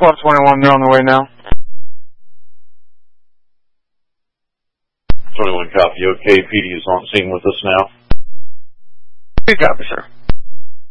Club 21, they're on the way now. 21 copy, okay. PD is on scene with us now. Good copy, sir.